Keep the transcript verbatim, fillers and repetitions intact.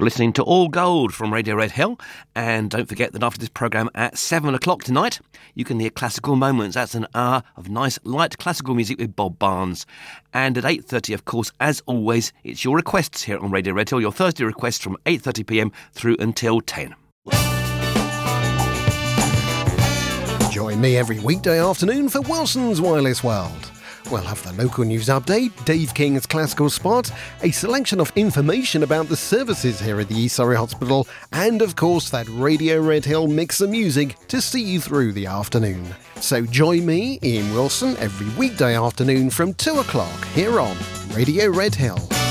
You're listening to All Gold from Radio Red Hill, and don't forget that after this programme at seven o'clock tonight, you can hear Classical Moments. That's an hour of nice, light classical music with Bob Barnes. And at eight thirty, of course, as always, it's your requests here on Radio Red Hill, your Thursday requests from eight thirty p m through until ten. Join me every weekday afternoon for Wilson's Wireless World. We'll have the local news update, Dave King's classical spot, a selection of information about the services here at the East Surrey Hospital, and of course that Radio Red Hill mix of music to see you through the afternoon. So join me, Ian Wilson, every weekday afternoon from two o'clock here on Radio Red Hill.